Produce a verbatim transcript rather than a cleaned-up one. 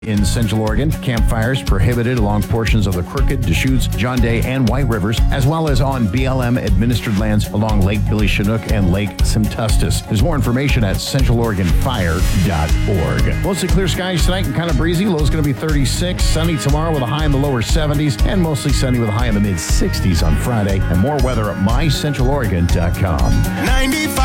In Central Oregon, campfires prohibited along portions of the Crooked, Deschutes, John Day, and White Rivers, as well as on B L M-administered lands along Lake Billy Chinook and Lake Simtustis. There's more information at central oregon fire dot org. Mostly clear skies tonight and kind of breezy. Low's going to be thirty-six. Sunny tomorrow with a high in the lower seventies, and mostly sunny with a high in the mid-sixties on Friday. And more weather at my central oregon dot com. ninety-five